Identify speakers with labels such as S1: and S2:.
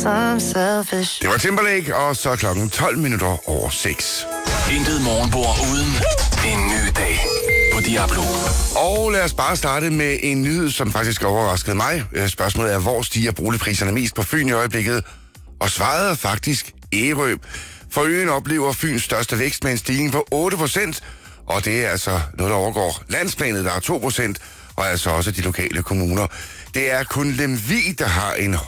S1: I'm selfish.
S2: Det var Timberlake, og så er klokken 12 minutter over 6.
S3: Intet morgenbord uden en ny dag på Diablo.
S2: Og lad os bare starte med en nyhed, som faktisk overraskede mig. Spørgsmålet er, hvor stiger boligpriserne mest på Fyn i øjeblikket? Og svaret er faktisk Ærø. For øen oplever Fyns største vækst med en stigning på 8%, og det er altså noget, der overgår landsplanet, der er 2%, og altså også de lokale kommuner. Det er kun Lemvig, der har en